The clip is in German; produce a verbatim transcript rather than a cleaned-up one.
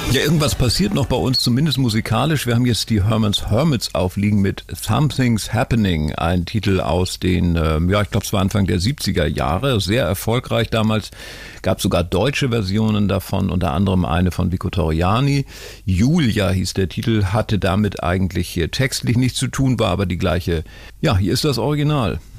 Ja, irgendwas passiert noch bei uns, zumindest musikalisch. Wir haben jetzt die Herman's Hermits aufliegen mit Something's Happening, ein Titel aus den, ähm, ja, ich glaube, es war Anfang der siebziger Jahre, sehr erfolgreich damals. Gab sogar deutsche Versionen davon, unter anderem eine von Vico Torriani. Julia hieß der Titel, hatte damit eigentlich hier textlich nichts zu tun, war aber die gleiche. Ja, hier ist das Original.